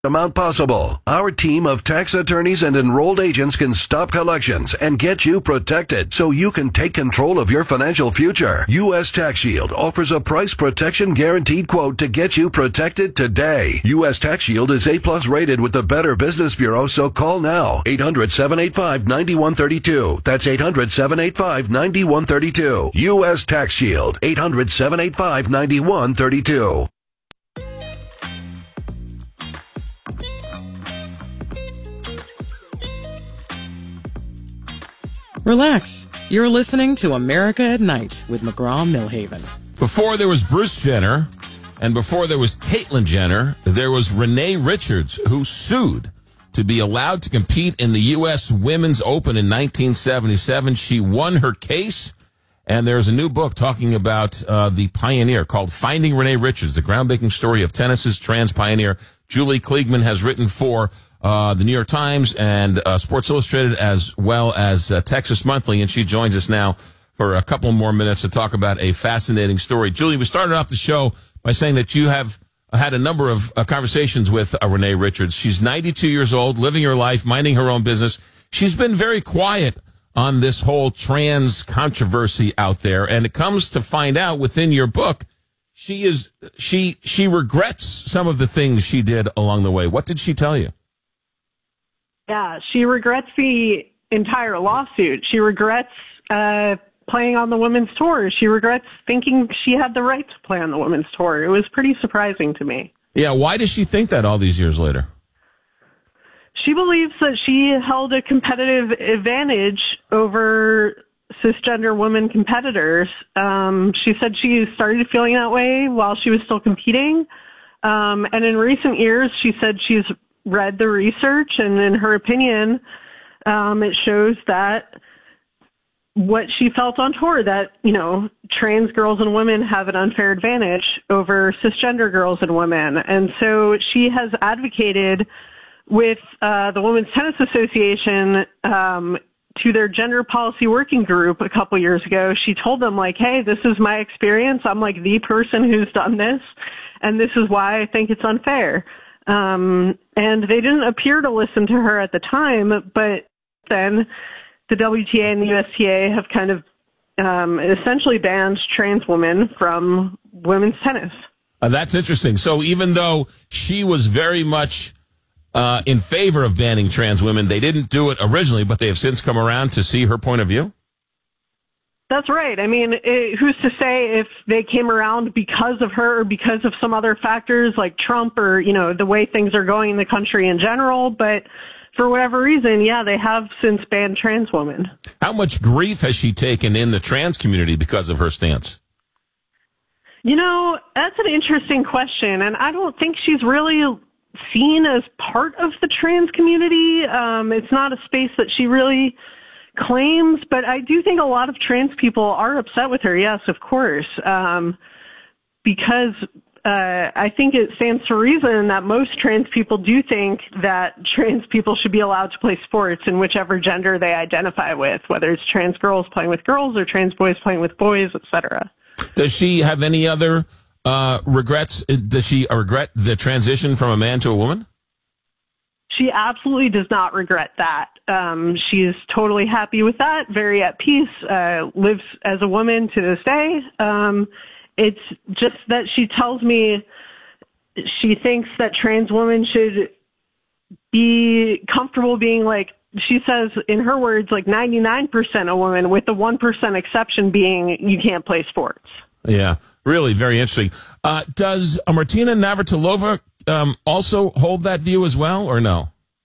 amount possible. Our team of tax attorneys and enrolled agents can stop collections and get you protected so you can take control of your financial future. U.S. Tax Shield offers a price protection guaranteed quote to get you protected today. U.S. Tax Shield is A+ rated with the Better Business Bureau, so call now. 800-785-9132. That's 800-785-9132. U.S. Tax Shield. 800-785-9132. Relax. You're listening to America at Night with McGraw-Milhaven. Before there was Bruce Jenner and before there was Caitlyn Jenner, there was Renee Richards, who sued to be allowed to compete in the U.S. Women's Open in 1977. She won her case, and there's a new book talking about the pioneer called Finding Renee Richards, the groundbreaking story of tennis's trans pioneer. Julie Kliegman has written for the New York Times and Sports Illustrated, as well as Texas Monthly, and she joins us now for a couple more minutes to talk about a fascinating story. Julie, we started off the show by saying that you have had a number of conversations with Renee Richards. She's 92 years old, living her life, minding her own business. She's been very quiet on this whole trans controversy out there, and it comes to find out within your book, she regrets some of the things she did along the way. What did she tell you? Yeah, she regrets the entire lawsuit. She regrets playing on the women's tour. She regrets thinking she had the right to play on the women's tour. It was pretty surprising to me. Yeah, why does she think that all these years later? She believes that she held a competitive advantage over cisgender women competitors. She said she started feeling that way while she was still competing. And in recent years, she said she's read the research, and in her opinion, it shows that what she felt on tour, that, you know, trans girls and women have an unfair advantage over cisgender girls and women. And so she has advocated with the Women's Tennis Association to their gender policy working group a couple years ago. She told them, like, hey, this is my experience. I'm like the person who's done this, and this is why I think it's unfair. And they didn't appear to listen to her at the time, but then the WTA and the USTA have kind of essentially banned trans women from women's tennis. That's interesting. So even though she was very much in favor of banning trans women, they didn't do it originally, but they have since come around to see her point of view? That's right. I mean, who's to say if they came around because of her or because of some other factors like Trump or, you know, the way things are going in the country in general. But for whatever reason, yeah, they have since banned trans women. How much grief has she taken in the trans community because of her stance? You know, that's an interesting question. And I don't think she's really seen as part of the trans community. It's not a space that she really claims, but I do think a lot of trans people are upset with her. Yes, of course, because I think it stands to reason that most trans people do think that trans people should be allowed to play sports in whichever gender they identify with, whether it's trans girls playing with girls or trans boys playing with boys, etc. Does she have any other regrets? Does she regret the transition from a man to a woman? She absolutely does not regret that. She is totally happy with that, very at peace, lives as a woman to this day. It's just that she tells me she thinks that trans women should be comfortable being like, she says in her words, like 99% a woman, with the 1% exception being you can't play sports. Yeah, really very interesting. Does Martina Navratilova also hold that view as well, or no?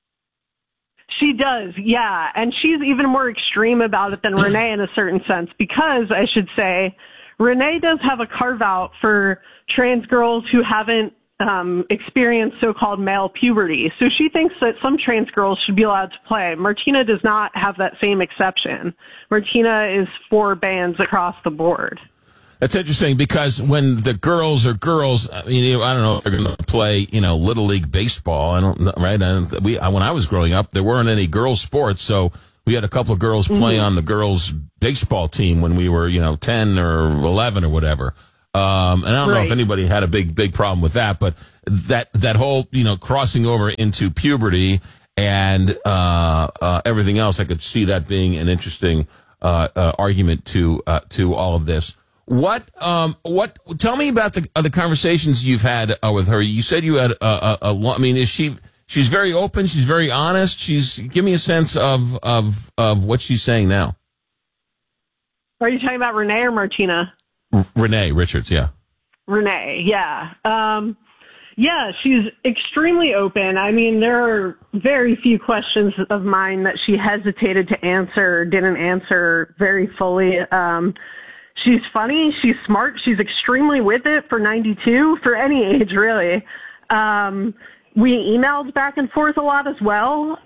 She does, yeah. And she's even more extreme about it than Renee in a certain sense, because, I should say, Renee does have a carve-out for trans girls who haven't experienced so-called male puberty. So she thinks that some trans girls should be allowed to play. Martina does not have that same exception. Martina is for bans across the board. That's interesting, because when the girls are girls, I mean, I don't know if they're going to play, Little League baseball. I don't know, right? When I was growing up, there weren't any girls' sports, so we had a couple of girls play on the girls' baseball team when we were, 10 or 11 or whatever. And I don't know if anybody had a big problem with that, but that whole, crossing over into puberty and everything else, I could see that being an interesting argument to all of this. What? Tell me about the conversations you've had with her. You said you had a lot. I mean, she's very open. She's very honest. Give me a sense of what she's saying now. Are you talking about Renee or Martina? Renee Richards, yeah. Renee, yeah. Yeah, she's extremely open. I mean, there are very few questions of mine that she hesitated to answer, didn't answer very fully. She's funny. She's smart. She's extremely with it for 92, for any age, really. We emailed back and forth a lot as well.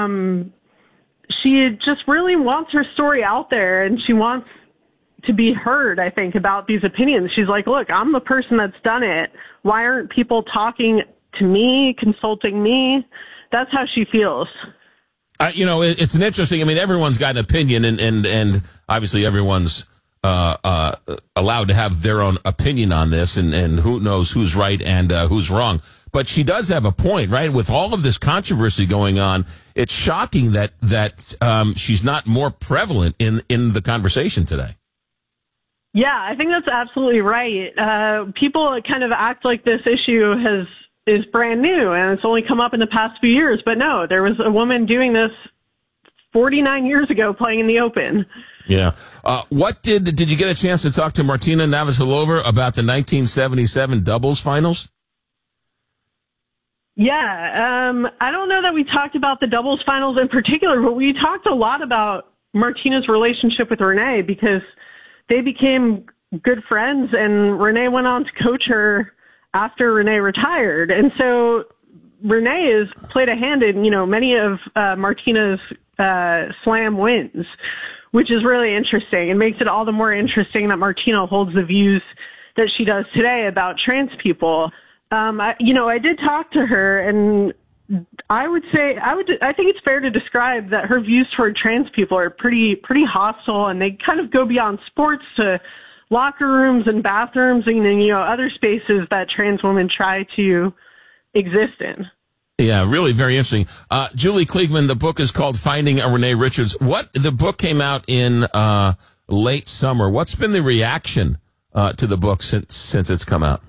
She just really wants her story out there, and she wants to be heard, I think, about these opinions. She's like, look, I'm the person that's done it. Why aren't people talking to me, consulting me? That's how she feels. It's an interesting, everyone's got an opinion, and obviously everyone's allowed to have their own opinion on this, and who knows who's right and who's wrong. But she does have a point, right? With all of this controversy going on, it's shocking that she's not more prevalent in the conversation today. Yeah, I think that's absolutely right. People kind of act like this issue is brand new and it's only come up in the past few years. But no, there was a woman doing this 49 years ago playing in the Open. Yeah. What did you get a chance to talk to Martina Navratilova about the 1977 doubles finals? Yeah, I don't know that we talked about the doubles finals in particular, but we talked a lot about Martina's relationship with Renee because they became good friends, and Renee went on to coach her after Renee retired. And so Renee has played a hand in, many of Martina's slam wins, which is really interesting and makes it all the more interesting that Martina holds the views that she does today about trans people. I did talk to her, and I think it's fair to describe that her views toward trans people are pretty hostile, and they kind of go beyond sports to locker rooms and bathrooms and, other spaces that trans women try to exist in. Yeah, really very interesting. Julie Kliegman, the book is called Finding a Renee Richards. The book came out in late summer. What's been the reaction to the book since it's come out?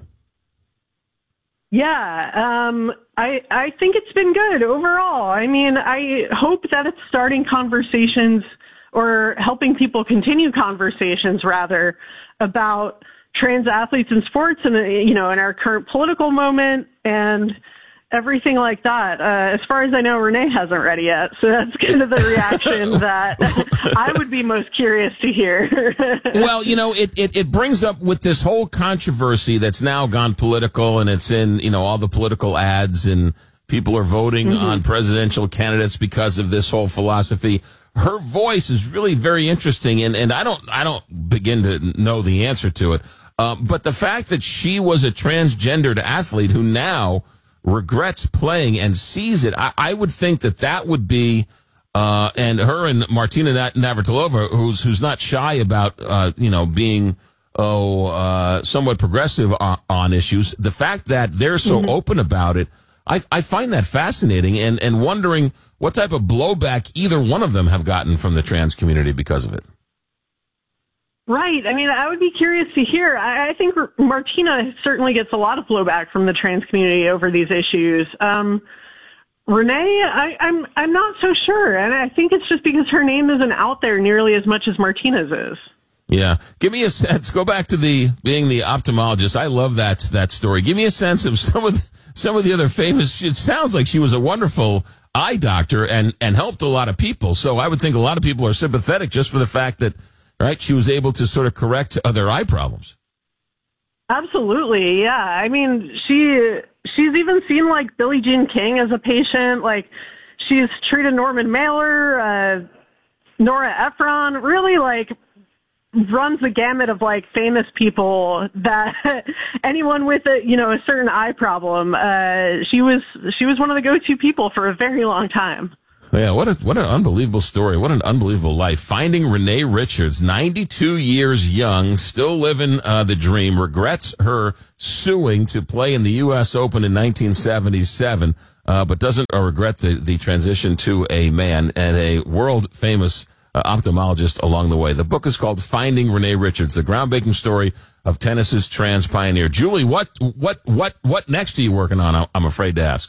Yeah, I think it's been good overall. I mean, I hope that it's starting conversations or helping people continue conversations, rather, about trans athletes in sports and, in our current political moment and everything like that. As far as I know, Renee hasn't read it yet, so that's kind of the reaction that I would be most curious to hear. Well, it brings up with this whole controversy that's now gone political, and it's in, all the political ads, and people are voting on presidential candidates because of this whole philosophy. Her voice is really very interesting, and I don't begin to know the answer to it. But the fact that she was a transgendered athlete who now regrets playing and sees it, I would think that would be, and her and Martina Navratilova, who's not shy about, being, somewhat progressive on issues. The fact that they're so open about it, I find that fascinating and wondering what type of blowback either one of them have gotten from the trans community because of it. Right. I mean, I would be curious to hear. I think Martina certainly gets a lot of blowback from the trans community over these issues. Renee, I'm not so sure, and I think it's just because her name isn't out there nearly as much as Martina's is. Yeah. Give me a sense. Go back to being the ophthalmologist. I love that story. Give me a sense of some of the other famous. It sounds like she was a wonderful eye doctor and helped a lot of people. So I would think a lot of people are sympathetic just for the fact that, right, she was able to sort of correct other eye problems. Absolutely, yeah. I mean, she's even seen, like, Billie Jean King as a patient. Like, she's treated Norman Mailer, Nora Ephron, really, like, runs the gamut of, like, famous people that anyone with a certain eye problem. She was one of the go-to people for a very long time. Yeah, what an unbelievable story. What an unbelievable life. Finding Renee Richards, 92 years young, still living the dream, regrets her suing to play in the U.S. Open in 1977, but doesn't regret the transition to a man and a world-famous ophthalmologist along the way. The book is called Finding Renee Richards, the groundbreaking story of tennis's trans pioneer. Julie, what next are you working on? I'm afraid to ask.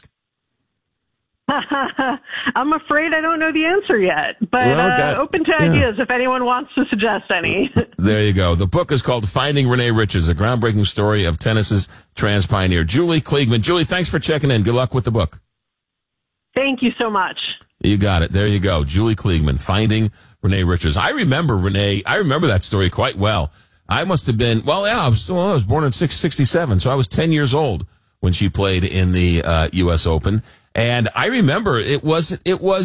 I'm afraid I don't know the answer yet, but open to ideas if anyone wants to suggest any. There you go. The book is called Finding Renee Richards, a groundbreaking story of tennis's trans pioneer. Julie Kliegman. Julie, thanks for checking in. Good luck with the book. Thank you so much. You got it. There you go. Julie Kliegman, Finding Renee Richards. I remember that story quite well. I must have been, I was born in 1967, so I was 10 years old when she played in the U.S. Open. And I remember it wasn't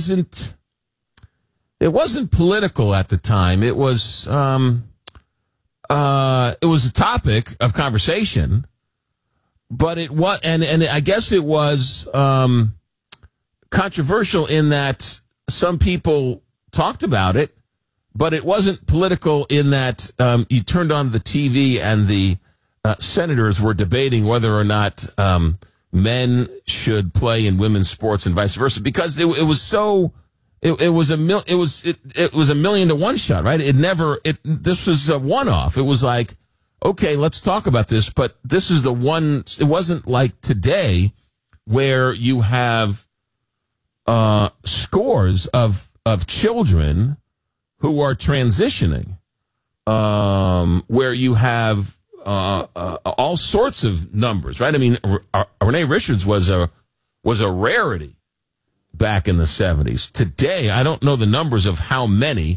political at the time. It was a topic of conversation, but and I guess it was controversial in that some people talked about it, but it wasn't political in that you turned on the TV and the senators were debating whether or not men should play in women's sports and vice versa, because it was a 1,000,000 to 1 shot, right? This was a one-off. It was like, okay, let's talk about this, but this is the one. It wasn't like today where you have scores of children who are transitioning, where you have all sorts of numbers, right? I mean, Renee Richards was a rarity back in the 70s. Today, I don't know the numbers of how many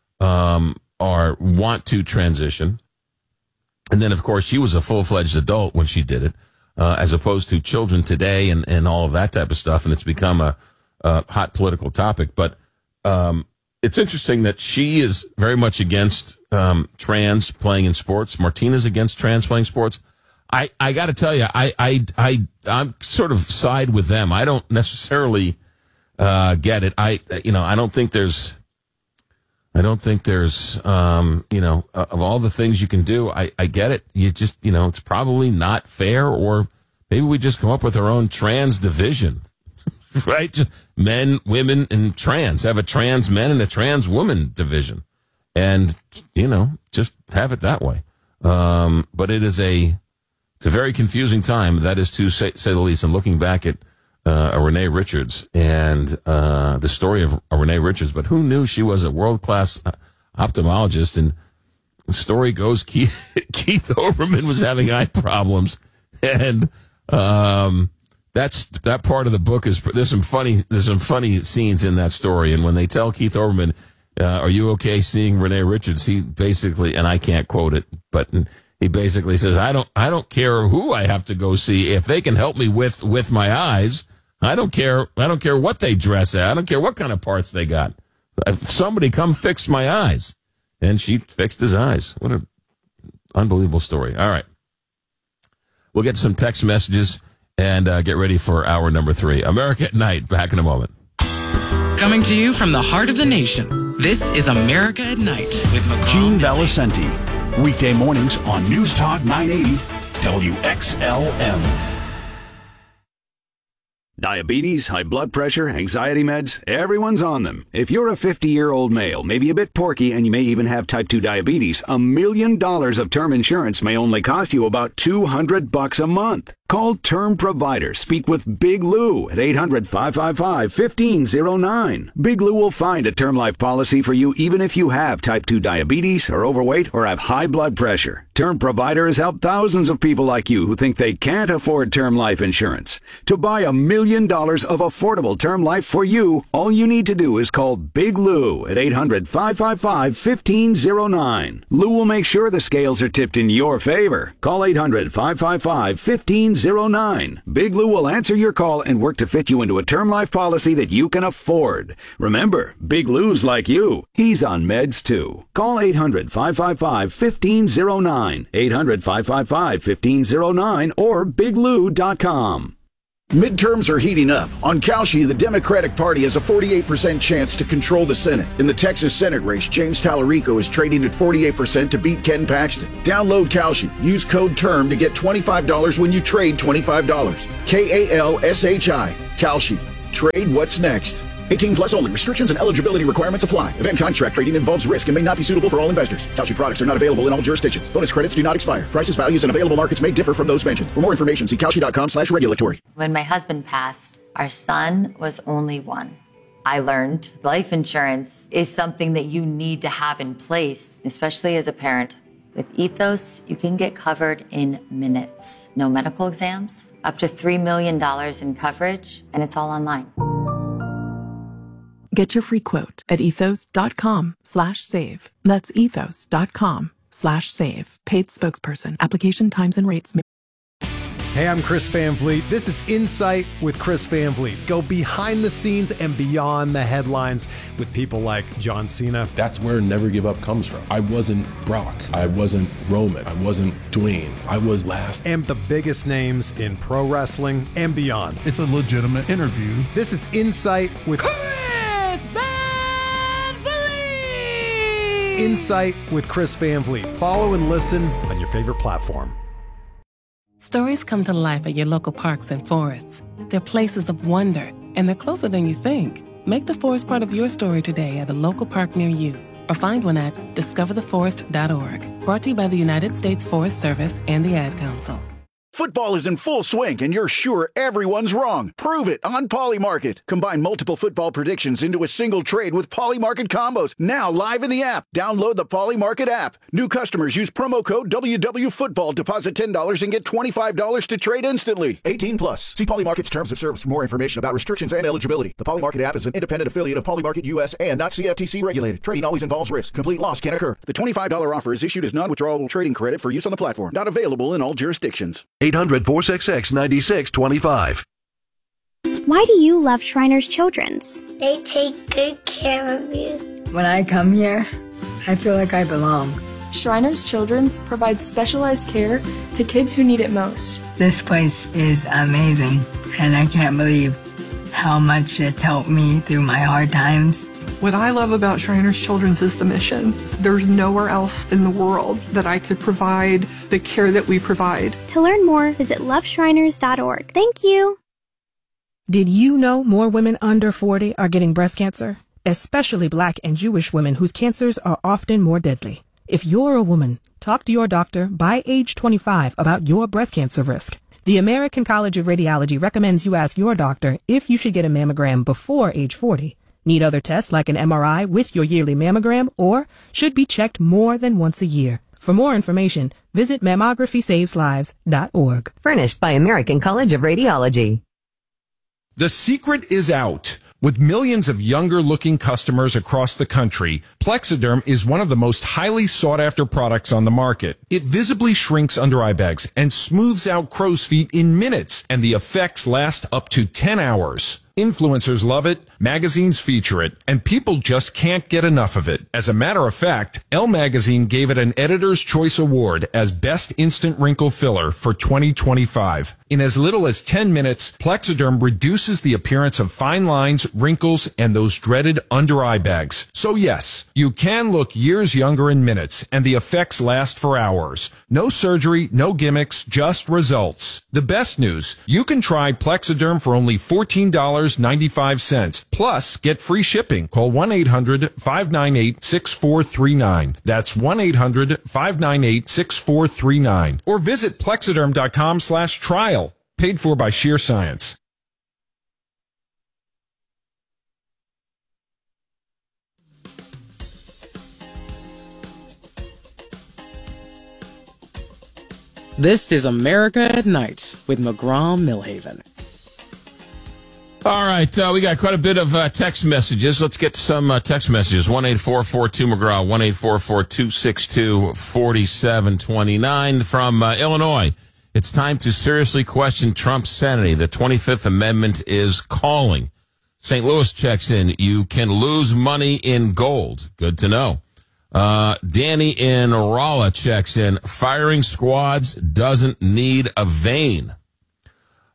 want to transition. And then, of course, she was a full-fledged adult when she did it, as opposed to children today and all of that type of stuff. And it's become a hot political topic. But it's interesting that she is very much against trans playing in sports. Martina's against trans playing sports. I got to tell you, I'm sort of side with them. I don't necessarily get it. I don't think there's of all the things you can do, I get it. You just, it's probably not fair, or maybe we just come up with our own trans division. Right? Men, women, and trans. Have a trans men and a trans woman division. And, just have it that way. But it's a very confusing time. That is to say the least. And looking back at Renee Richards and the story of Renee Richards, but who knew she was a world-class ophthalmologist? And the story goes Keith Olbermann was having eye problems. And that part of the book there's some funny scenes in that story. And when they tell Keith Olbermann, are you okay seeing Renee Richards? He basically, and I can't quote it, but he basically says, I don't care who I have to go see. If they can help me with my eyes, I don't care what they dress at. I don't care what kind of parts they got. If somebody come fix my eyes. And she fixed his eyes. What an unbelievable story. All right. We'll get some text messages and get ready for hour number 3. America at Night. Back in a moment. Coming to you from the heart of the nation, this is America at Night with McGraw. Gene Valicenti. Weekday mornings on News Talk 980 WXLM. Diabetes, high blood pressure, anxiety meds, everyone's on them. If you're a 50-year-old male, maybe a bit porky, and you may even have type 2 diabetes, $1 million of term insurance may only cost you about $200 a month. Call Term Provider. Speak with Big Lou at 800-555-1509. Big Lou will find a term life policy for you even if you have type 2 diabetes, are overweight, or have high blood pressure. Term Provider has helped thousands of people like you who think they can't afford term life insurance. To buy $1 million of affordable term life for you, all you need to do is call Big Lou at 800-555-1509. Lou will make sure the scales are tipped in your favor. Call 800-555-1509. Big Lou will answer your call and work to fit you into a term life policy that you can afford. Remember, Big Lou's like you. He's on meds too. Call 800-555-1509. 800-555-1509 or biglou.com. Midterms are heating up. On Kalshi, the Democratic Party has a 48% chance to control the Senate. In the Texas Senate race, James Tallarico is trading at 48% to beat Ken Paxton. Download Kalshi. Use code TERM to get $25 when you trade $25. KALSHI. Kalshi. Trade what's next. 18 plus only. Restrictions and eligibility requirements apply. Event contract trading involves risk and may not be suitable for all investors. Kalshi products are not available in all jurisdictions. Bonus credits do not expire. Prices, values, and available markets may differ from those mentioned. For more information, see kalshi.com/regulatory. When my husband passed, our son was only 1. I learned life insurance is something that you need to have in place, especially as a parent. With Ethos, you can get covered in minutes. No medical exams, up to $3 million in coverage, and it's all online. Get your free quote at ethos.com/save. That's ethos.com/save. Paid spokesperson. Application times and rates. Hey, I'm Chris Van Vliet. This is Insight with Chris Van Vliet. Go behind the scenes and beyond the headlines with people like John Cena. That's where Never Give Up comes from. I wasn't Brock. I wasn't Roman. I wasn't Dwayne. I was last. And the biggest names in pro wrestling and beyond. It's a legitimate interview. This is Insight with Chris Van Vliet! Insight with Chris Van Vliet. Follow and listen on your favorite platform. Stories come to life at your local parks and forests. They're places of wonder, and they're closer than you think. Make the forest part of your story today at a local park near you, or find one at discovertheforest.org. Brought to you by the United States Forest Service and the Ad Council. Football is in full swing, and you're sure everyone's wrong. Prove it on Polymarket. Combine multiple football predictions into a single trade with Polymarket combos. Now live in the app. Download the Polymarket app. New customers use promo code WWFootball. Deposit $10 and get $25 to trade instantly. 18 plus. See Polymarket's terms of service for more information about restrictions and eligibility. The Polymarket app is an independent affiliate of Polymarket US and not CFTC regulated. Trading always involves risk. Complete loss can occur. The $25 offer is issued as non-withdrawable trading credit for use on the platform. Not available in all jurisdictions. 800-466-9625. Why do you love Shriners Children's? They take good care of you. When I come here, I feel like I belong. Shriners Children's provides specialized care to kids who need it most. This place is amazing, and I can't believe how much it's helped me through my hard times. What I love about Shriners Children's is the mission. There's nowhere else in the world that I could provide the care that we provide. To learn more, visit loveshriners.org. Thank you. Did you know more women under 40 are getting breast cancer? Especially Black and Jewish women whose cancers are often more deadly. If you're a woman, talk to your doctor by age 25 about your breast cancer risk. The American College of Radiology recommends you ask your doctor if you should get a mammogram before age 40. Need other tests like an MRI with your yearly mammogram, or should be checked more than once a year. For more information, visit mammographysaveslives.org. Furnished by American College of Radiology. The secret is out. With millions of younger-looking customers across the country, Plexiderm is one of the most highly sought-after products on the market. It visibly shrinks under eye bags and smooths out crow's feet in minutes, and the effects last up to 10 hours. Influencers love it, magazines feature it, and people just can't get enough of it. As a matter of fact, Elle Magazine gave it an Editor's Choice Award as Best Instant Wrinkle Filler for 2025. In as little as 10 minutes, Plexiderm reduces the appearance of fine lines, wrinkles, and those dreaded under-eye bags. So yes, you can look years younger in minutes, and the effects last for hours. No surgery, no gimmicks, just results. The best news, you can try Plexiderm for only $14.95. Plus, get free shipping. Call 1-800-598-6439. That's 1-800-598-6439. Or visit Plexiderm.com/trial. Paid for by Sheer Science. This is America at Night with McGraw-Millhaven. All right, we got quite a bit of text messages. Let's get some text messages. 1-844-2-McGraw, 1-844-262-4729 from Illinois. It's time to seriously question Trump's sanity. The 25th Amendment is calling. St. Louis checks in. You can lose money in gold. Good to know. Danny in Rolla checks in. Firing squads doesn't need a vein.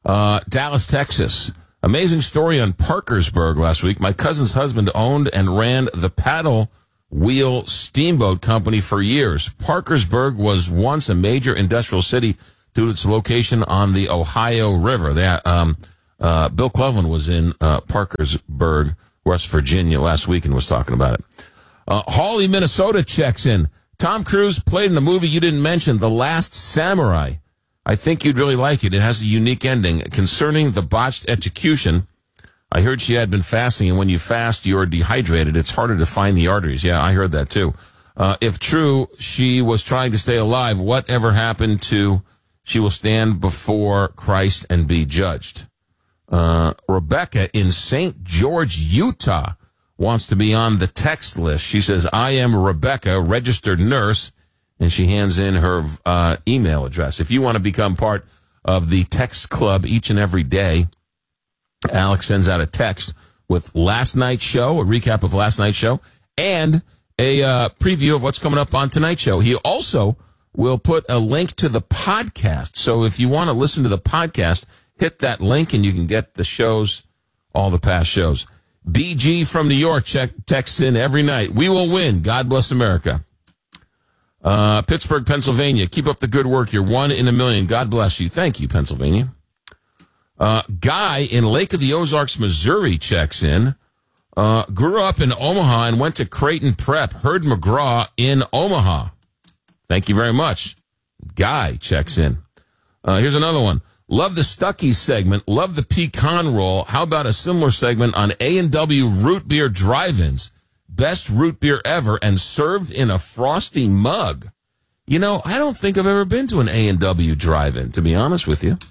Dallas, Texas. Amazing story on Parkersburg last week. My cousin's husband owned and ran the paddle wheel steamboat company for years. Parkersburg was once a major industrial city due to its location on the Ohio River. Bill Cleveland was in Parkersburg, West Virginia last week and was talking about it. Hawley, Minnesota checks in. Tom Cruise played in a movie you didn't mention, The Last Samurai. I think you'd really like it. It has a unique ending. Concerning the botched execution, I heard she had been fasting, and when you fast, you're dehydrated. It's harder to find the arteries. Yeah, I heard that too. If true, she was trying to stay alive. Whatever happened to she will stand before Christ and be judged? Rebecca in St. George, Utah, wants to be on the text list. She says, I am Rebecca, registered nurse, and she hands in her email address. If you want to become part of the text club each and every day, Alex sends out a text with last night's show, a recap of last night's show, and a preview of what's coming up on tonight's show. He also will put a link to the podcast. So if you want to listen to the podcast, hit that link and you can get the shows, all the past shows. BG from New York texts in every night. We will win. God bless America. Pittsburgh, Pennsylvania. Keep up the good work. You're 1 in a million. God bless you. Thank you, Pennsylvania. Guy in Lake of the Ozarks, Missouri checks in. Grew up in Omaha and went to Creighton Prep. Heard McGraw in Omaha. Thank you very much. Guy checks in. Here's another one. Love the Stuckey segment. Love the pecan roll. How about a similar segment on A&W root beer drive-ins? Best root beer ever and served in a frosty mug. You know, I don't think I've ever been to an A&W drive-in, to be honest with you.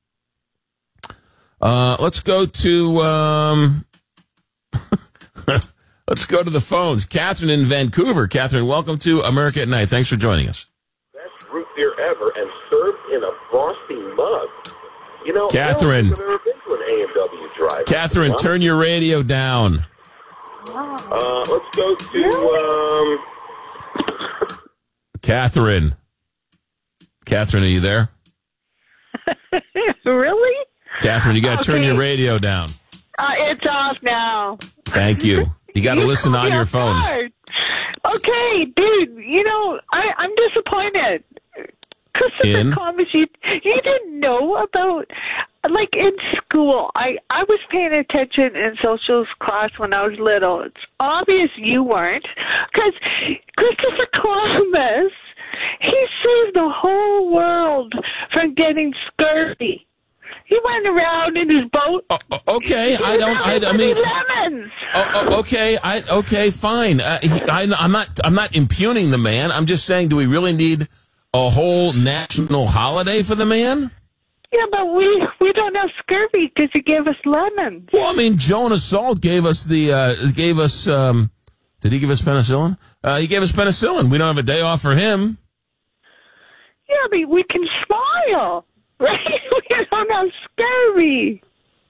Let's go to let's go to the phones. Catherine in Vancouver. Catherine, welcome to America at Night. Thanks for joining us. Best root beer ever and served in a frosty mug. You know, Catherine. I don't think I've ever been to an A&W drive-in. Catherine, turn your radio down. Let's go to Catherine. Catherine, are you there? Really? Catherine, you got to turn your radio down. It's off now. Thank you. You got to listen on your phone. Hard. Okay, dude, you know, I'm disappointed. Christopher Columbus, you didn't know about, like in school, I was paying attention in socials class when I was little. It's obvious you weren't, because Christopher Columbus, he saved the whole world from getting scurvy. He went around in his boat. Okay, I mean, lemons. Okay, fine. I'm not impugning the man. I'm just saying, do we really need a whole national holiday for the man? Yeah, but we don't have scurvy because he gave us lemons. Well, I mean, Jonas Salt gave us did he give us penicillin? He gave us penicillin. We don't have a day off for him. Yeah, but we can smile. Right? We don't have scurvy.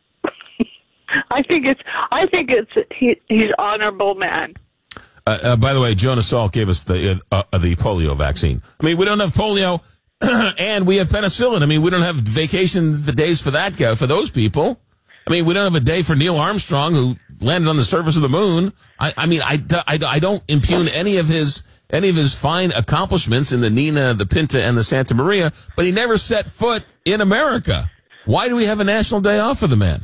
I think he's an honorable man. By the way, Jonas Salk gave us the polio vaccine. I mean, we don't have polio, and we have penicillin. I mean, we don't have vacation the days for that guy, for those people. I mean, we don't have a day for Neil Armstrong, who landed on the surface of the moon. I don't impugn any of his fine accomplishments in the Nina, the Pinta, and the Santa Maria, but he never set foot in America. Why do we have a national day off for the man?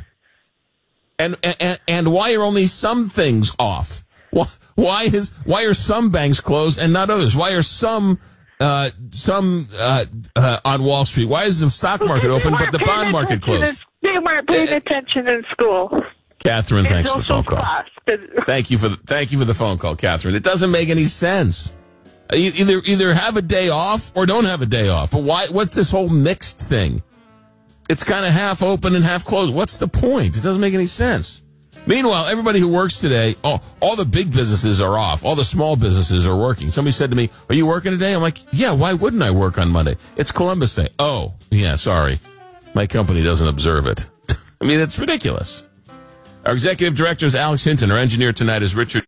And why are only some things off? Why are some banks closed and not others? Why are some on Wall Street? Why is the stock market open but the bond market closed? They weren't paying attention in school. Catherine, thanks for the phone call. Thank you for the phone call, Catherine. It doesn't make any sense. Either have a day off or don't have a day off. But why? What's this whole mixed thing? It's kind of half open and half closed. What's the point? It doesn't make any sense. Meanwhile, everybody who works today, all the big businesses are off. All the small businesses are working. Somebody said to me, "Are you working today?" I'm like, "Yeah, why wouldn't I work on Monday? It's Columbus Day." Oh, yeah, sorry. My company doesn't observe it. I mean, it's ridiculous. Our executive director is Alex Hinton. Our engineer tonight is Richard.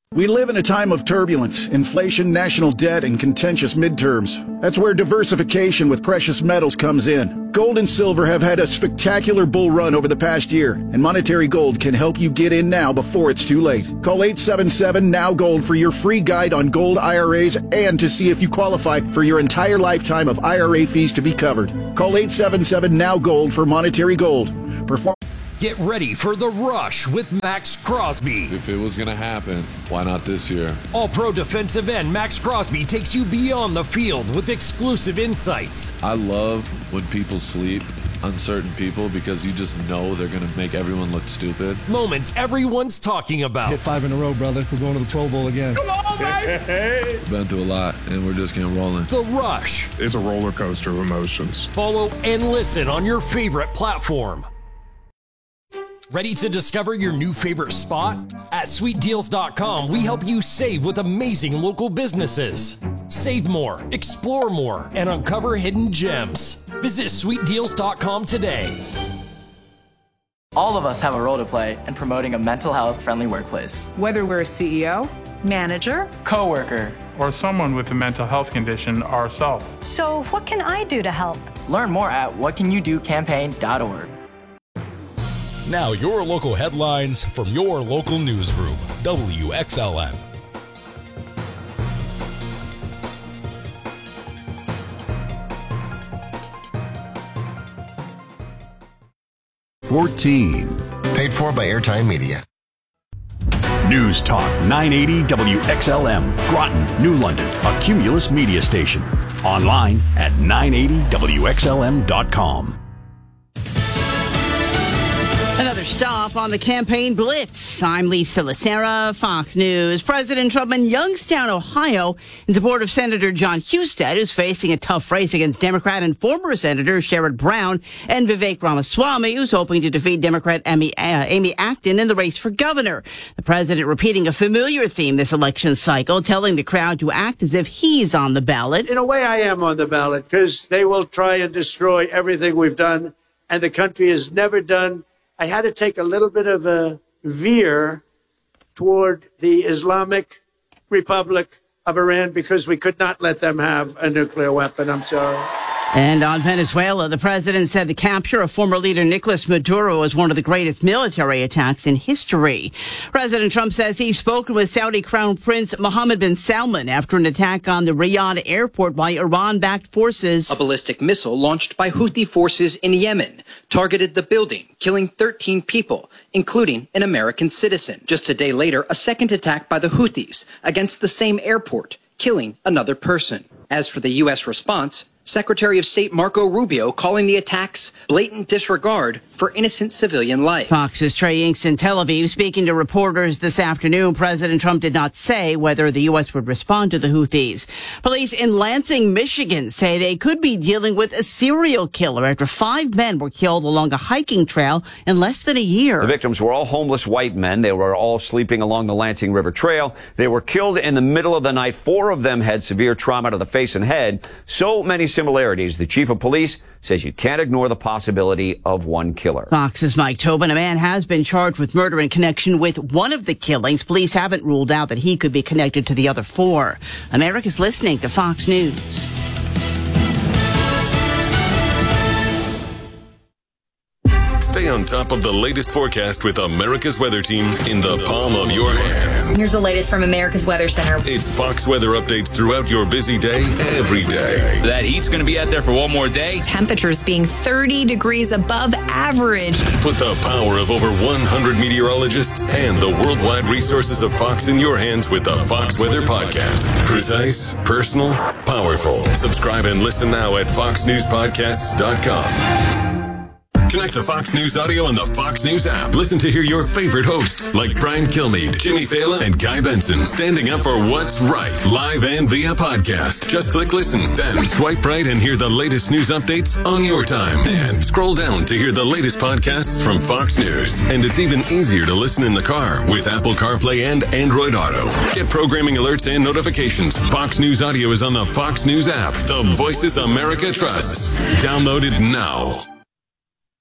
We live in a time of turbulence, inflation, national debt, and contentious midterms. That's where diversification with precious metals comes in. Gold and silver have had a spectacular bull run over the past year, and Monetary Gold can help you get in now before it's too late. Call 877-NOW-GOLD for your free guide on gold IRAs and to see if you qualify for your entire lifetime of IRA fees to be covered. Call 877-NOW-GOLD for Monetary Gold. Get ready for The Rush with Max Crosby. If it was going to happen, why not this year? All-pro defensive end Max Crosby takes you beyond the field with exclusive insights. I love when people sleep, uncertain people, because you just know they're going to make everyone look stupid. Moments everyone's talking about. Hit 5 in a row, brother. We're going to the Pro Bowl again. Come on, baby! Been through a lot, and we're just getting rolling. The Rush. It's a roller coaster of emotions. Follow and listen on your favorite platform. Ready to discover your new favorite spot? At SweetDeals.com, we help you save with amazing local businesses. Save more, explore more, and uncover hidden gems. Visit SweetDeals.com today. All of us have a role to play in promoting a mental health friendly workplace. Whether we're a CEO, manager, coworker, or someone with a mental health condition ourselves. So what can I do to help? Learn more at whatcanyoudocampaign.org. Now your local headlines from your local newsroom, WXLN. Paid for by Airtime Media. News Talk 980 WXLM, Groton, New London, a Cumulus media station. Online at 980WXLM.com. Another stop on the campaign blitz. I'm Lisa Lacera, Fox News. President Trump in Youngstown, Ohio, in support of Senator John Husted, who's facing a tough race against Democrat and former Senator Sherrod Brown, and Vivek Ramaswamy, who's hoping to defeat Democrat Amy Acton in the race for governor. The president repeating a familiar theme this election cycle, telling the crowd to act as if he's on the ballot. In a way, I am on the ballot, because they will try and destroy everything we've done, and the country has never done. I had to take a little bit of a veer toward the Islamic Republic of Iran because we could not let them have a nuclear weapon. I'm sorry. And on Venezuela, the president said the capture of former leader Nicolas Maduro was one of the greatest military attacks in history. President Trump says he's spoken with Saudi Crown Prince Mohammed bin Salman after an attack on the Riyadh airport by Iran-backed forces. A ballistic missile launched by Houthi forces in Yemen targeted the building, killing 13 people, including an American citizen. Just a day later, a second attack by the Houthis against the same airport, killing another person. As for the U.S. response, Secretary of State Marco Rubio calling the attacks blatant disregard for innocent civilian life. Fox's Trey Inks in Tel Aviv speaking to reporters this afternoon. President Trump did not say whether the U.S. would respond to the Houthis. Police in Lansing, Michigan say they could be dealing with a serial killer after 5 men were killed along a hiking trail in less than a year. The victims were all homeless white men. They were all sleeping along the Lansing River Trail. They were killed in the middle of the night. 4 of them had severe trauma to the face and head. So many similarities. The chief of police says you can't ignore the possibility of one killer. Fox's Mike Tobin. A man has been charged with murder in connection with one of the killings. Police haven't ruled out that he could be connected to the other 4. America's listening to Fox News. Stay on top of the latest forecast with America's Weather Team in the palm of your hands. Here's the latest from America's Weather Center. It's Fox weather updates throughout your busy day, every day. That heat's going to be out there for one more day. Temperatures being 30 degrees above average. Put the power of over 100 meteorologists and the worldwide resources of Fox in your hands with the Fox Weather Podcast. Precise, personal, powerful. Subscribe and listen now at foxnewspodcasts.com. Connect to Fox News Audio on the Fox News app. Listen to hear your favorite hosts like Brian Kilmeade, Jimmy Fallon, and Guy Benson standing up for what's right, live and via podcast. Just click listen, then swipe right and hear the latest news updates on your time. And scroll down to hear the latest podcasts from Fox News. And it's even easier to listen in the car with Apple CarPlay and Android Auto. Get programming alerts and notifications. Fox News Audio is on the Fox News app. The voices America trusts. Download it now.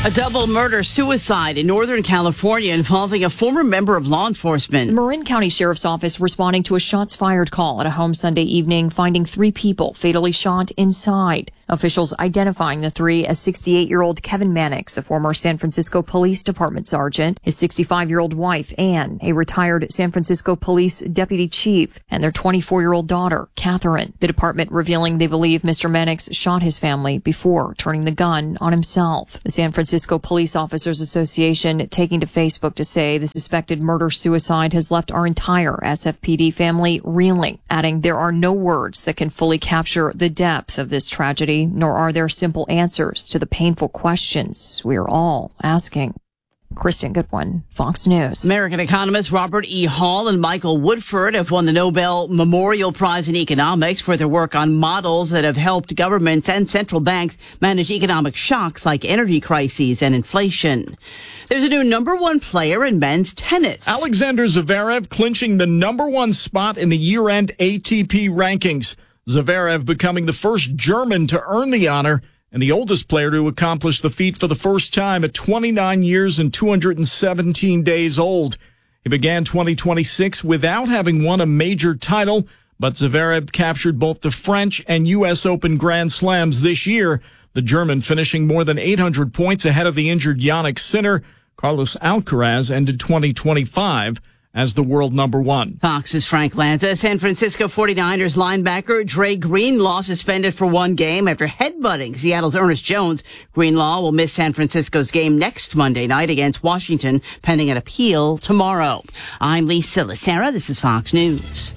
A double murder-suicide in Northern California involving a former member of law enforcement. The Marin County Sheriff's Office responding to a shots-fired call at a home Sunday evening, finding 3 people fatally shot inside. Officials identifying the 3 as 68-year-old Kevin Mannix, a former San Francisco Police Department sergeant, his 65-year-old wife, Ann, a retired San Francisco Police deputy chief, and their 24-year-old daughter, Catherine. The department revealing they believe Mr. Mannix shot his family before turning the gun on himself. The San Francisco Police Officers Association taking to Facebook to say the suspected murder-suicide has left our entire SFPD family reeling, adding there are no words that can fully capture the depth of this tragedy, nor are there simple answers to the painful questions we are all asking. Kristen Goodwin, Fox News. American economists Robert E. Hall and Michael Woodford have won the Nobel Memorial Prize in Economics for their work on models that have helped governments and central banks manage economic shocks like energy crises and inflation. There's a new number 1 player in men's tennis. Alexander Zverev clinching the number 1 spot in the year-end ATP rankings. Zverev becoming the first German to earn the honor and the oldest player to accomplish the feat for the first time at 29 years and 217 days old. He began 2026 without having won a major title, but Zverev captured both the French and U.S. Open Grand Slams this year, the German finishing more than 800 points ahead of the injured Jannik Sinner. Carlos Alcaraz ended 2025 as the world number 1. Fox's Frank Lanza. San Francisco 49ers linebacker Dre Greenlaw suspended for 1 game after headbutting Seattle's Ernest Jones. Greenlaw will miss San Francisco's game next Monday night against Washington, pending an appeal tomorrow. I'm Lisa Lacera. This is Fox News.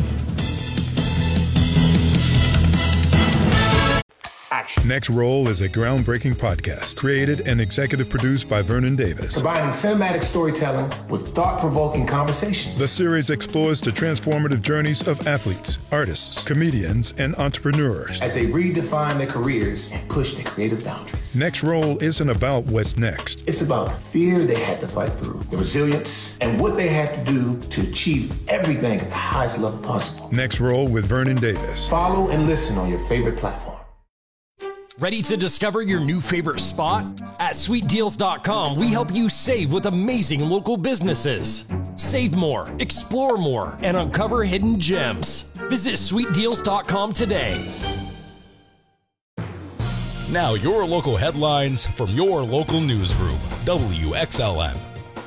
Next Roll is a groundbreaking podcast created and executive produced by Vernon Davis. Combining cinematic storytelling with thought-provoking conversations. The series explores the transformative journeys of athletes, artists, comedians, and entrepreneurs as they redefine their careers and push their creative boundaries. Next Roll isn't about what's next. It's about the fear they had to fight through, the resilience, and what they had to do to achieve everything at the highest level possible. Next Roll with Vernon Davis. Follow and listen on your favorite platform. Ready to discover your new favorite spot? At sweetdeals.com, we help you save with amazing local businesses. Save more, explore more, and uncover hidden gems. Visit sweetdeals.com today. Now your local headlines from your local newsroom, WXLM.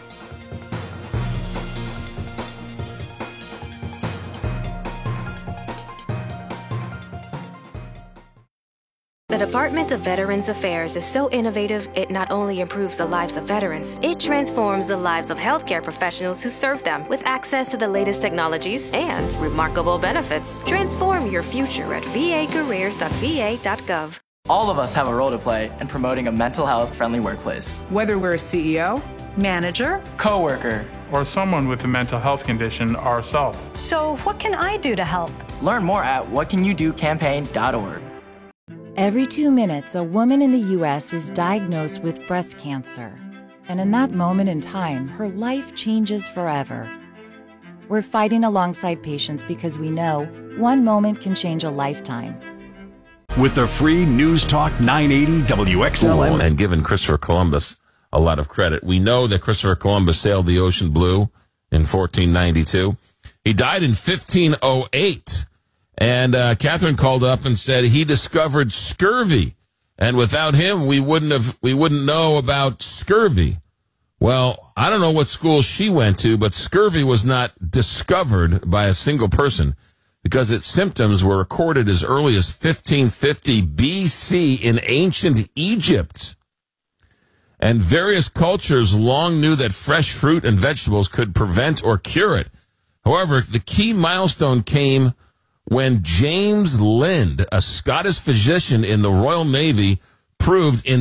The Department of Veterans Affairs is so innovative, it not only improves the lives of veterans, it transforms the lives of healthcare professionals who serve them with access to the latest technologies and remarkable benefits. Transform your future at vacareers.va.gov. All of us have a role to play in promoting a mental health friendly workplace. Whether we're a CEO, manager, coworker, or someone with a mental health condition ourselves. So what can I do to help? Learn more at whatcanyoudocampaign.org. Every 2 minutes, a woman in the U.S. is diagnosed with breast cancer. And in that moment in time, her life changes forever. We're fighting alongside patients because we know one moment can change a lifetime. With the free News Talk 980 WXLM. And given Christopher Columbus a lot of credit, we know that Christopher Columbus sailed the ocean blue in 1492. He died in 1508. And Catherine called up and said he discovered scurvy, and without him, we wouldn't know about scurvy. Well, I don't know what school she went to, but scurvy was not discovered by a single person because its symptoms were recorded as early as 1550 BC in ancient Egypt. And various cultures long knew that fresh fruit and vegetables could prevent or cure it. However, the key milestone came when James Lind, a Scottish physician in the Royal Navy, proved in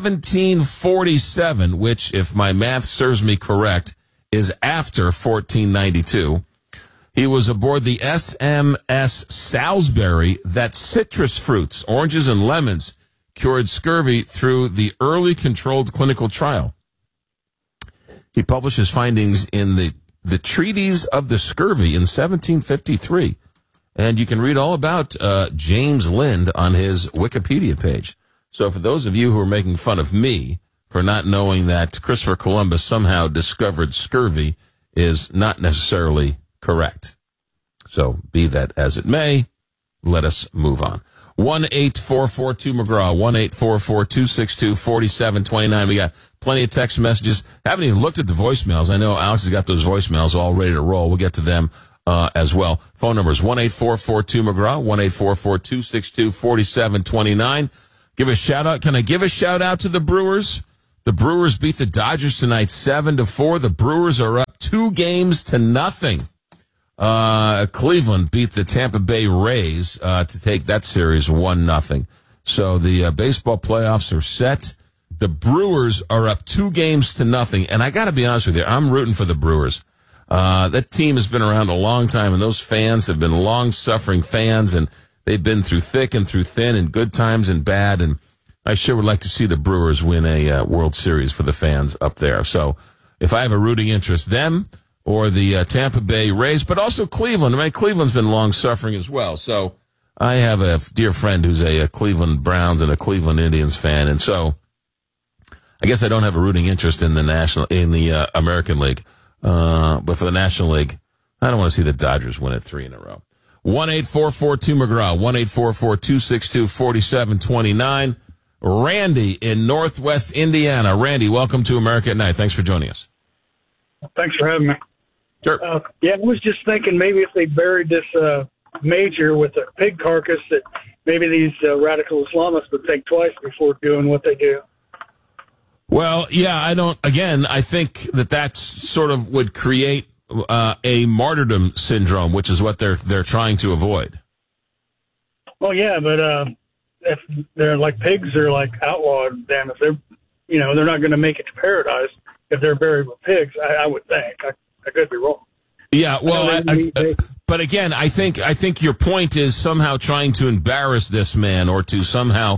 1747, which, if my math serves me correct, is after 1492. He was aboard the SMS Salisbury that citrus fruits, oranges and lemons, cured scurvy through the early controlled clinical trial. He published his findings in the Treatise of the Scurvy in 1753. And you can read all about James Lind on his Wikipedia page. So for those of you who are making fun of me for not knowing that Christopher Columbus somehow discovered scurvy is not necessarily correct. So be that as it may, let us move on. 1-844-2-McGraw, 1-844-262-4729. We got plenty of text messages. Haven't even looked at the voicemails. I know Alex has got those voicemails all ready to roll. We'll get to them as well. Phone number is 1-844-2-McGraw, 1-844-262-4729. Give a shout out. Can I give a shout out to the Brewers? The Brewers beat the Dodgers tonight 7-4. The Brewers are up 2-0. Cleveland beat the Tampa Bay Rays to take that series 1-0. So the baseball playoffs are set. The Brewers are up 2-0. And I got to be honest with you, I'm rooting for the Brewers. That team has been around a long time, and those fans have been long-suffering fans, and they've been through thick and through thin, and good times and bad. And I sure would like to see the Brewers win a World Series for the fans up there. So if I have a rooting interest, them or the Tampa Bay Rays, but also Cleveland. I mean, Cleveland's been long-suffering as well. So I have a dear friend who's a Cleveland Browns and a Cleveland Indians fan, and so I guess I don't have a rooting interest in the American League. But for the National League, I don't want to see the Dodgers win it 3 in a row. 1-844-2-McGraw, 1-844-262-4729. Randy in Northwest Indiana. Randy, welcome to America at Night. Thanks for joining us. Thanks for having me. Sure. Yeah, I was just thinking maybe if they buried this major with a pig carcass, that maybe these radical Islamists would think twice before doing what they do. Well, yeah, I think that sort of would create a martyrdom syndrome, which is what they're trying to avoid. Well, yeah, but if they're like pigs, they're like outlawed. Damn, if they're not going to make it to paradise if they're buried with pigs. I would think. I could be wrong. Yeah, well, but again, I think your point is somehow trying to embarrass this man or to somehow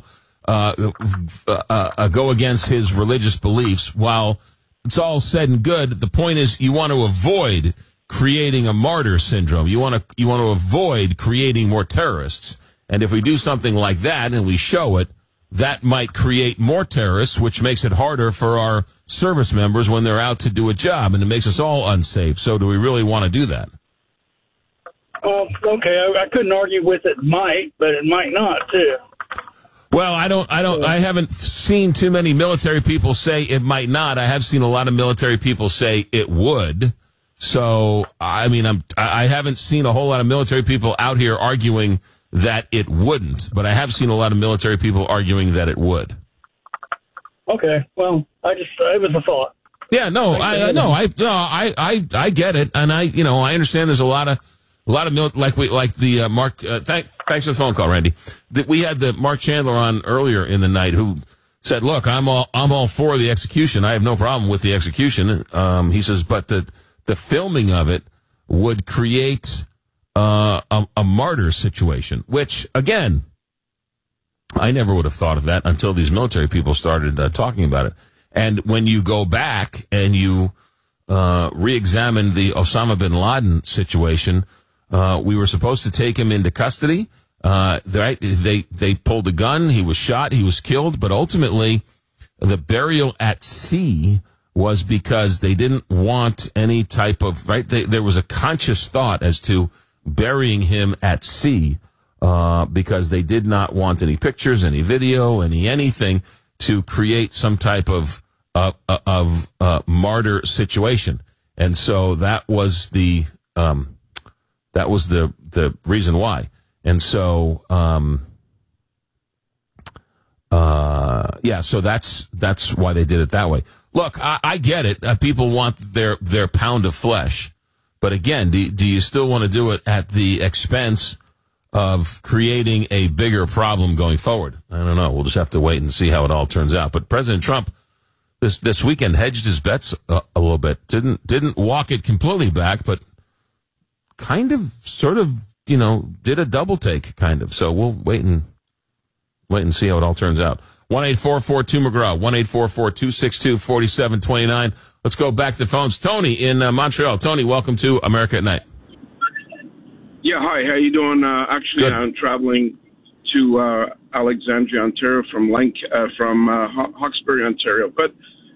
go against his religious beliefs. While it's all said and good, the point is you want to avoid creating a martyr syndrome. You want to avoid creating more terrorists. And if we do something like that and we show it, that might create more terrorists, which makes it harder for our service members when they're out to do a job, and it makes us all unsafe. So do we really want to do that? Okay, I couldn't argue with it might, but it might not too. Well, I haven't seen too many military people say it might not. I have seen a lot of military people say it would. So, I mean, I haven't seen a whole lot of military people out here arguing that it wouldn't, but I have seen a lot of military people arguing that it would. Okay, well, it was a thought. Yeah, no, I get it, and I understand there's a lot of Mark. Thanks for the phone call, Randy. We had the Mark Chandler on earlier in the night who said, "Look, I'm all for the execution. I have no problem with the execution." He says, but the filming of it would create a martyr situation, which again, I never would have thought of that until these military people started talking about it. And when you go back and you re-examine the Osama bin Laden situation, we were supposed to take him into custody. They pulled a gun. He was shot. He was killed. But ultimately, the burial at sea was because they didn't want any type of there was a conscious thought as to burying him at sea because they did not want any pictures, any video, anything to create some type of martyr situation. And so that was the reason why. And so so that's why they did it that way. Look, I get it. People want their pound of flesh. But again, do you still want to do it at the expense of creating a bigger problem going forward? I don't know. We'll just have to wait and see how it all turns out. But President Trump this weekend hedged his bets a little bit. Didn't walk it completely back, but kind of sort of, did a double take kind of. So we'll wait and see how it all turns out. 1-844-2-McGraw, 1-844-262-4729. Let's go back to the phones. Tony in Montreal. Tony, welcome to America at Night. Yeah, hi. How you doing? Actually, Good. I'm traveling to Alexandria, Ontario, from Hawkesbury, Ontario. But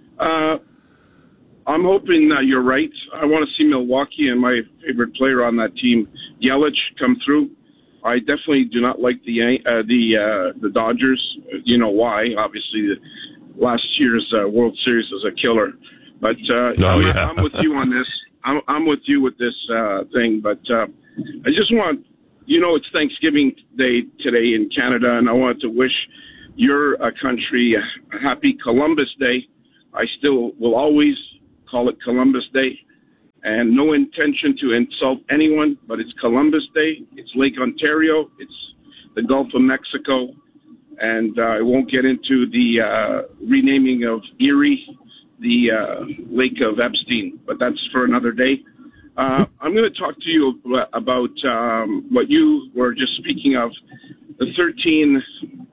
I'm hoping that you're right. I want to see Milwaukee and my favorite player on that team, Yelich, come through. I definitely do not like the Dodgers. You know why? Obviously, last year's World Series was a killer. But I'm with you on this. I'm with you with this thing. But I just want, it's Thanksgiving Day today in Canada, and I want to wish your country a happy Columbus Day. I still will always call it Columbus Day, and no intention to insult anyone, but it's Columbus Day. It's Lake Ontario. It's the Gulf of Mexico, and I won't get into the renaming of Erie, the Lake of Epstein, but that's for another day. I'm going to talk to you about what you were just speaking of, the 13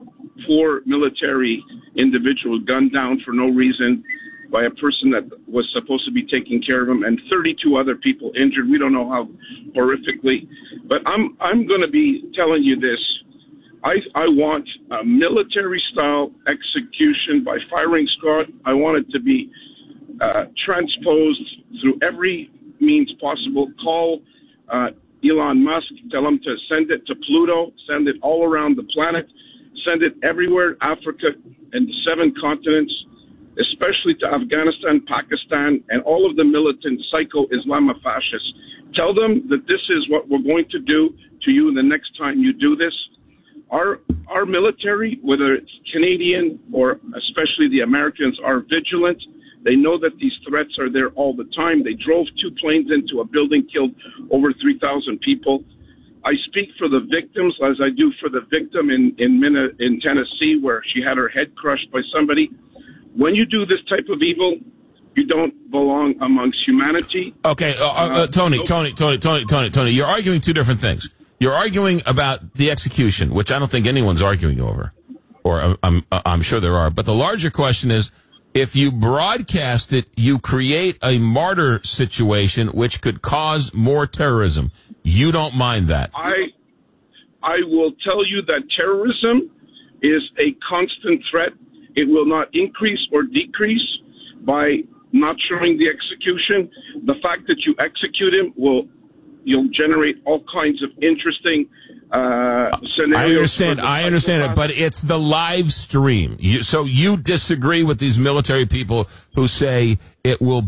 military individuals gunned down for no reason by a person that was supposed to be taking care of him, and 32 other people injured. We don't know how horrifically, but I'm going to be telling you this. I want a military-style execution by firing squad. I want it to be transposed through every means possible. Call Elon Musk, tell him to send it to Pluto, send it all around the planet, send it everywhere, Africa and the 7 continents, especially to Afghanistan, Pakistan, and all of the militant psycho Islamofascists. Tell them that this is what we're going to do to you the next time you do this. Our military, whether it's Canadian or especially the Americans, are vigilant. They know that these threats are there all the time. They drove 2 planes into a building, killed over 3,000 people. I speak for the victims as I do for the victim in Tennessee, where she had her head crushed by somebody. When you do this type of evil, you don't belong amongst humanity. Okay, Tony, you're arguing 2 different things. You're arguing about the execution, which I don't think anyone's arguing over, or I'm sure there are. But the larger question is, if you broadcast it, you create a martyr situation, which could cause more terrorism. You don't mind that? I will tell you that terrorism is a constant threat. It will not increase or decrease by not showing the execution. The fact that you execute him you'll generate all kinds of interesting scenarios. I understand it, but it's the live stream. So you disagree with these military people who say it will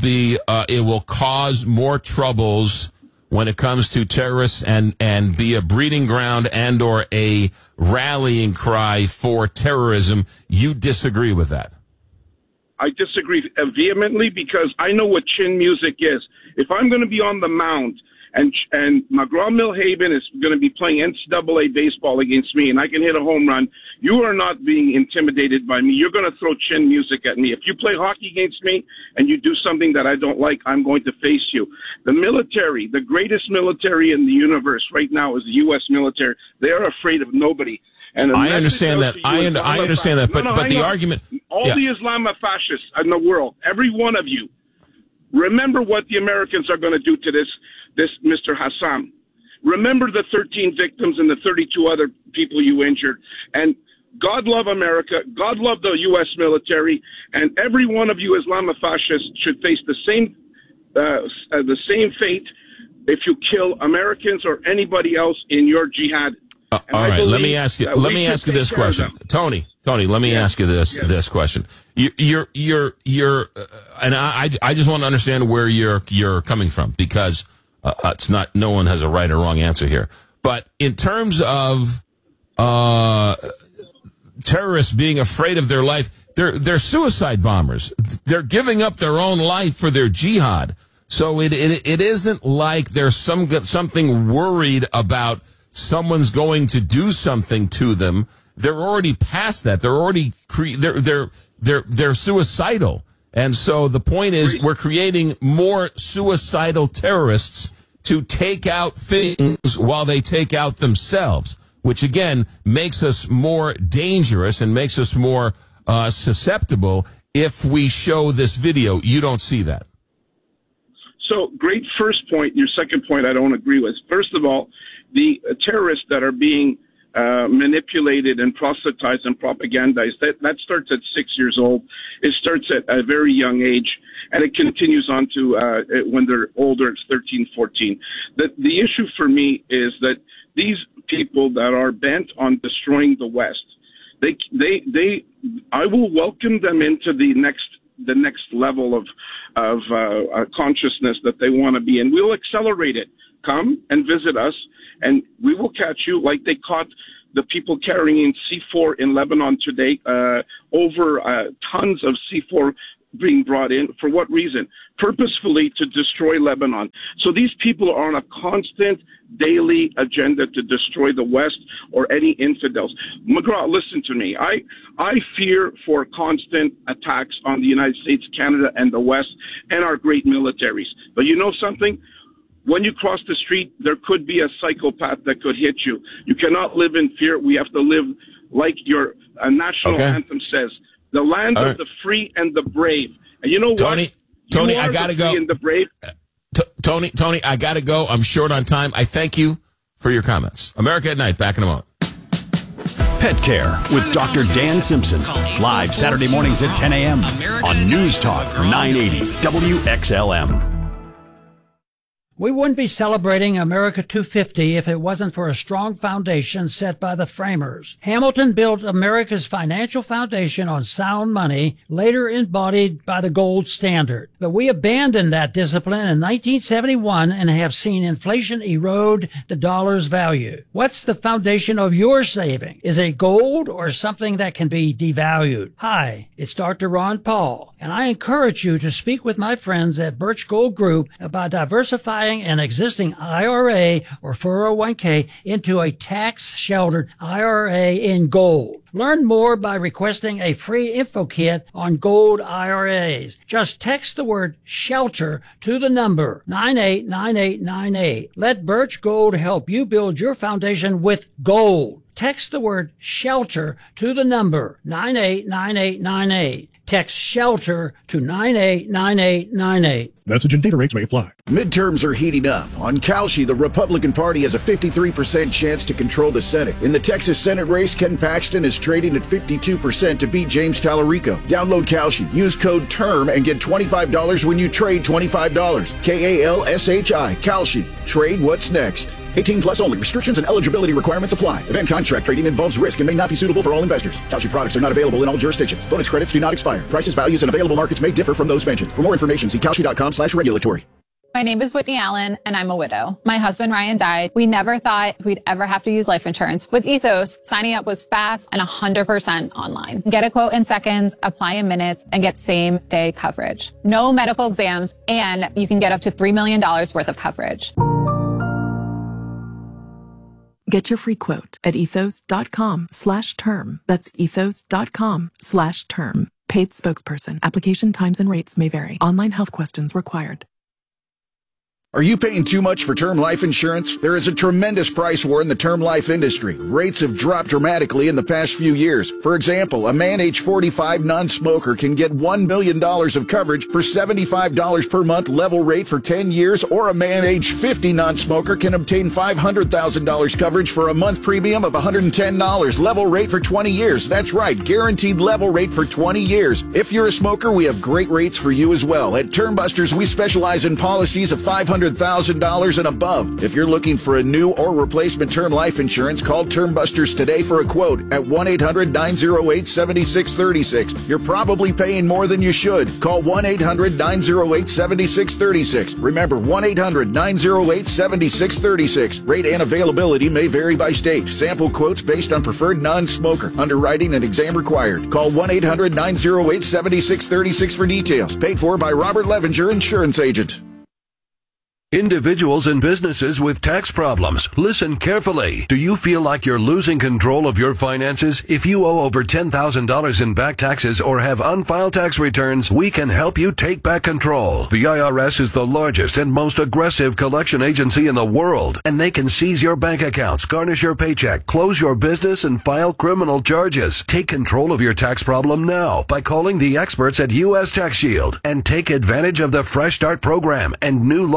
cause more troubles when it comes to terrorists and be a breeding ground and or a rallying cry for terrorism. You disagree with that? I disagree vehemently, because I know what chin music is. If I'm going to be on the mound and McGraw-Milhaven is going to be playing NCAA baseball against me and I can hit a home run, you are not being intimidated by me. You're going to throw chin music at me. If you play hockey against me and you do something that I don't like, I'm going to face you. The military, the greatest military in the universe right now is the U.S. military. They are afraid of nobody. And I understand that. I understand that. But the argument, all the Islamofascists in the world, every one of you, remember what the Americans are going to do to this Mr. Hassan. Remember the 13 victims and the 32 other people you injured. And God love America. God love the U.S. military. And every one of you Islamofascists should face the same fate if you kill Americans or anybody else in your jihad. All right, let me ask you this question, Tony. Let me ask you this question. And I just want to understand where you're coming from, because it's not, no one has a right or wrong answer here. But in terms of terrorists being afraid of their life, they're suicide bombers. They're giving up their own life for their jihad. So it isn't like there's something worried about someone's going to do something to them. They're already past that. They're already they're suicidal. And so the point is, we're creating more suicidal terrorists to take out things while they take out themselves, which again makes us more dangerous and makes us more susceptible if we show this video. You don't see that. So great first point. Your second point I don't agree with. First of all, the terrorists that are being manipulated and proselytized and propagandized. That starts at 6 years old. It starts at a very young age, and it continues on to when they're older, it's 13, 14. The issue for me is that these people that are bent on destroying the West, I will welcome them into the next level of consciousness that they want to be in. We'll accelerate it. Come and visit us, and we will catch you like they caught the people carrying C4 in Lebanon today, over tons of C4 being brought in. For what reason? Purposefully to destroy Lebanon. So these people are on a constant daily agenda to destroy the West or any infidels. McGraw, listen to me. I fear for constant attacks on the United States, Canada, and the West and our great militaries. But you know something? When you cross the street, there could be a psychopath that could hit you. You cannot live in fear. We have to live like your national anthem says, the land of the free and the brave. And you know what? Tony, I got to go. And the brave. Tony, I got to go. I'm short on time. I thank you for your comments. America at Night, back in a moment. Pet Care with Dr. Dan Simpson. Live Saturday mornings at 10 a.m. on News Talk 980 WXLM. We wouldn't be celebrating America 250 if it wasn't for a strong foundation set by the framers. Hamilton built America's financial foundation on sound money, later embodied by the gold standard. But we abandoned that discipline in 1971 and have seen inflation erode the dollar's value. What's the foundation of your saving? Is it gold or something that can be devalued? Hi, it's Dr. Ron Paul, and I encourage you to speak with my friends at Birch Gold Group about diversifying an existing IRA or 401k into a tax-sheltered IRA in gold. Learn more by requesting a free info kit on gold IRAs. Just text the word SHELTER to the number 989898. Let Birch Gold help you build your foundation with gold. Text the word SHELTER to the number 989898. Text SHELTER to 989898. Message and data rates may apply. Midterms are heating up. On Kalshi, the Republican Party has a 53% chance to control the Senate. In the Texas Senate race, Ken Paxton is trading at 52% to beat James Tallarico. Download Kalshi. Use code TERM and get $25 when you trade $25. KALSHI. Kalshi. Trade what's next. 18 plus only. Restrictions and eligibility requirements apply. Event contract trading involves risk and may not be suitable for all investors. Kalshi products are not available in all jurisdictions. Bonus credits do not expire. Prices, values, and available markets may differ from those mentioned. For more information, see Kalshi.com/regulatory. My name is Whitney Allen, and I'm a widow. My husband, Ryan, died. We never thought we'd ever have to use life insurance. With Ethos, signing up was fast and 100% online. Get a quote in seconds, apply in minutes, and get same-day coverage. No medical exams, and you can get up to $3 million worth of coverage. Get your free quote at ethos.com/term. That's ethos.com/term. Paid spokesperson. Application times and rates may vary. Online health questions required. Are you paying too much for term life insurance? There is a tremendous price war in the term life industry. Rates have dropped dramatically in the past few years. For example, a man age 45 non-smoker can get $1 million of coverage for $75 per month level rate for 10 years, or a man age 50 non-smoker can obtain $500,000 coverage for a month premium of $110 level rate for 20 years. That's right, guaranteed level rate for 20 years. If you're a smoker, we have great rates for you as well. At Term Busters, we specialize in policies of $500,000 and above. If you're looking for a new or replacement term life insurance, call Term Busters today for a quote at 1-800-908-7636. You're probably paying more than you should. Call 1-800-908-7636. Remember, 1-800-908-7636. Rate and availability may vary by state. Sample quotes based on preferred non-smoker. Underwriting and exam required. Call 1-800-908-7636 for details. Paid for by Robert Levinger, insurance agent. Individuals and businesses with tax problems, listen carefully. Do you feel like you're losing control of your finances? If you owe over $10,000 in back taxes or have unfiled tax returns, we can help you take back control. The IRS is the largest and most aggressive collection agency in the world, and they can seize your bank accounts, garnish your paycheck, close your business, and file criminal charges. Take control of your tax problem now by calling the experts at U.S. Tax Shield and take advantage of the Fresh Start program and new laws that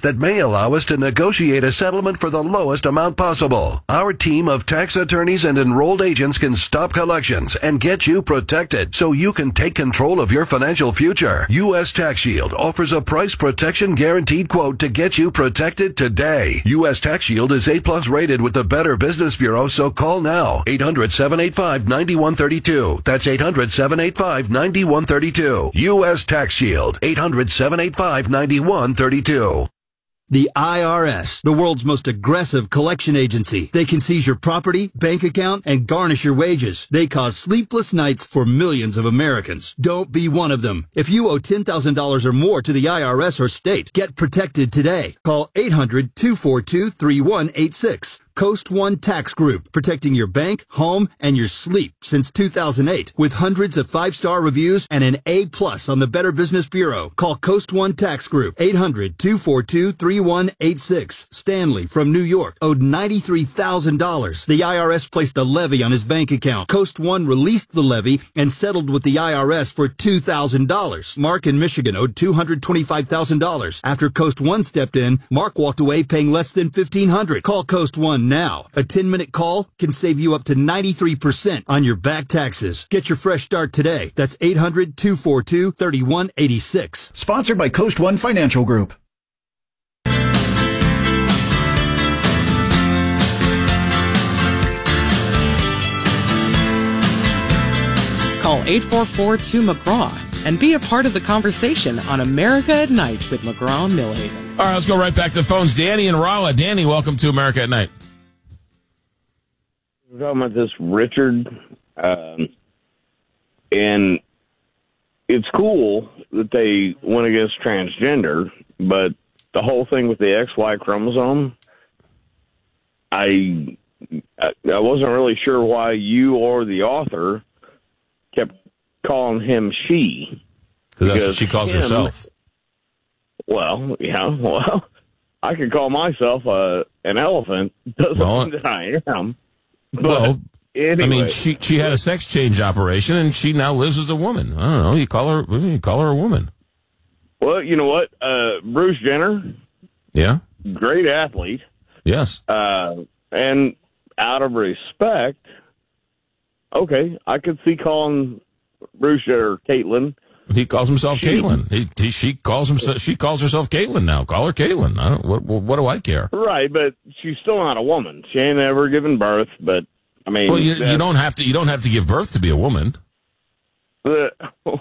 that may allow us to negotiate a settlement for the lowest amount possible. Our team of tax attorneys and enrolled agents can stop collections and get you protected so you can take control of your financial future. U.S. Tax Shield offers a price protection guaranteed quote to get you protected today. U.S. Tax Shield is A+ rated with the Better Business Bureau, so call now. 800-785-9132. That's 800-785-9132. U.S. Tax Shield. 800-785-9132. The IRS, the world's most aggressive collection agency. They can seize your property, bank account, and garnish your wages. They cause sleepless nights for millions of Americans. Don't be one of them. If you owe $10,000 or more to the IRS or state, get protected today. Call 800-242-3186. Coast One Tax Group, protecting your bank, home, and your sleep since 2008. With hundreds of 5-star reviews and an A+ on the Better Business Bureau. Call Coast One Tax Group, 800-242-3186. Stanley from New York owed $93,000. The IRS placed a levy on his bank account. Coast One released the levy and settled with the IRS for $2,000. Mark in Michigan owed $225,000. After Coast One stepped in, Mark walked away paying less than $1,500. Call Coast One now. A 10-minute call can save you up to 93% on your back taxes. Get your fresh start today. That's 800-242-3186. Sponsored by Coast One Financial Group. Call 844-2-McGraw and be a part of the conversation on America at Night with McGraw and Millhaven. All right, let's go right back to the phones. Danny and Rolla. Danny, welcome to America at Night. We're talking about this Richard, and it's cool that they went against transgender, but the whole thing with the XY chromosome, I wasn't really sure why you or the author kept calling him she. Because that's what she calls herself. Well, yeah, well, I could call myself an elephant. Doesn't mean that I am. But well, anyway. I mean, she had a sex change operation, and she now lives as a woman. I don't know. You call her a woman. Well, you know what? Bruce Jenner. Yeah. Great athlete. Yes. And out of respect, okay, I could see calling Bruce Jenner Caitlyn. He calls himself Caitlyn. She calls herself Caitlyn now. Call her Caitlyn. What do I care? Right, but she's still not a woman. She ain't ever given birth. But I mean, well, you don't have to. You don't have to give birth to be a woman. Well,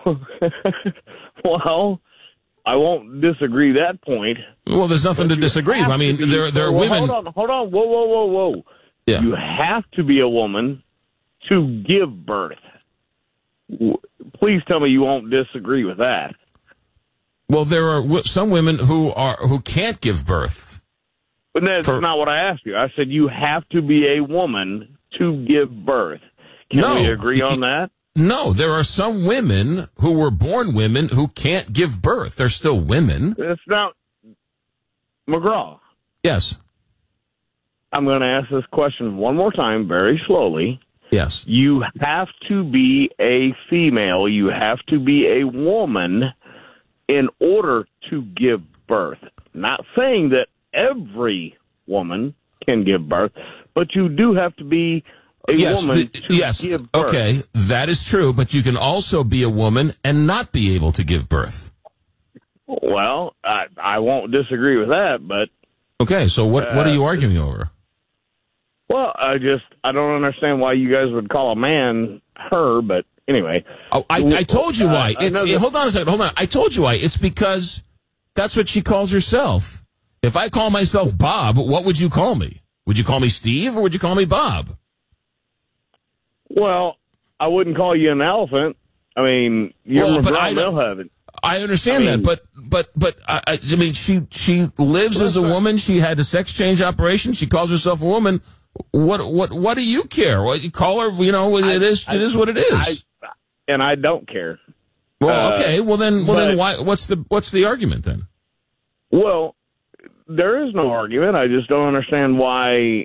I won't disagree that point. Well, there's nothing to disagree. I mean, there are women. Hold on. Whoa. Yeah. You have to be a woman to give birth. Please tell me you won't disagree with that. Well, there are some women who can't give birth. But that's not what I asked you. I said you have to be a woman to give birth. Can we agree on that? No, there are some women who were born women who can't give birth. They're still women. It's not McGraw. Yes. I'm going to ask this question one more time, very slowly. Yes. You have to be a female. You have to be a woman in order to give birth. Not saying that every woman can give birth, but you do have to be a woman to give birth. Okay, that is true, but you can also be a woman and not be able to give birth. Well, I won't disagree with that, but... Okay, so what are you arguing over? Well, I don't understand why you guys would call a man her, but anyway. Oh, I told you why. Hold on a second. Hold on. I told you why. It's because that's what she calls herself. If I call myself Bob, what would you call me? Would you call me Steve or would you call me Bob? Well, I wouldn't call you an elephant. I mean, you're McGraw Millhaven. I understand that, but I mean, she lives as a woman. She had a sex change operation. She calls herself a woman. What do you care? What you call her? You know, it is what it is. And I don't care. Well, okay. Well, then why? What's the argument then? Well, there is no argument. I just don't understand why.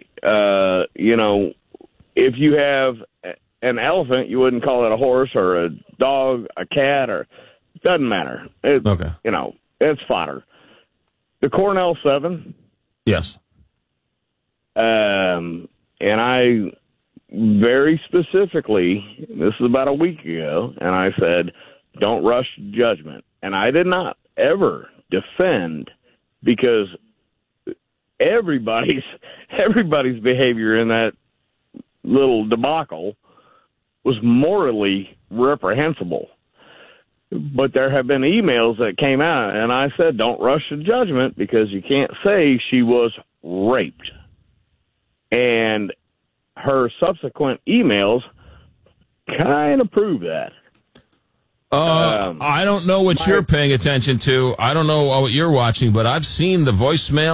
If you have an elephant, you wouldn't call it a horse or a dog, a cat, or doesn't matter. Okay. It's fodder. the Cornell 7. Yes. And I very specifically, this is about a week ago, and I said, don't rush judgment. And I did not ever defend, because everybody's behavior in that little debacle was morally reprehensible. But there have been emails that came out, and I said, don't rush to judgment, because you can't say she was raped. And her subsequent emails kind of prove that. I don't know what you're paying attention to. I don't know what you're watching, but I've seen the voicemail